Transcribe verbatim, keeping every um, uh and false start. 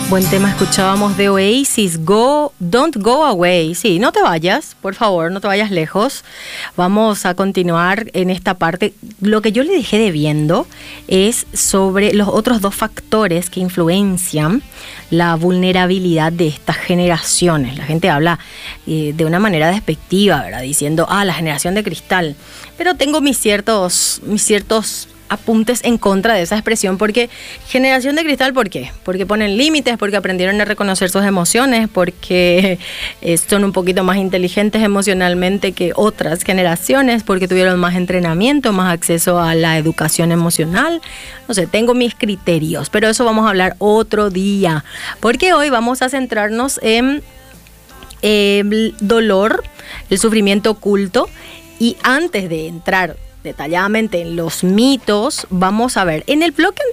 Buen tema escuchábamos de Oasis, Go, Don't Go Away. Sí, no te vayas, por favor, no te vayas lejos. Vamos a continuar en esta parte. Lo que yo le dejé debiendo es sobre los otros dos factores que influencian la vulnerabilidad de estas generaciones. La gente habla eh, de una manera despectiva, ¿verdad? Diciendo, ah, la generación de cristal. Pero tengo mis ciertos, mis ciertos apuntes en contra de esa expresión, porque generación de cristal, ¿por qué? Porque ponen límites, porque aprendieron a reconocer sus emociones, porque eh, son un poquito más inteligentes emocionalmente que otras generaciones, porque tuvieron más entrenamiento, más acceso a la educación emocional. No sé, tengo mis criterios, pero eso vamos a hablar otro día, porque hoy vamos a centrarnos en eh, el dolor, el sufrimiento oculto, y antes de entrar detalladamente en los mitos, vamos a ver, en el bloque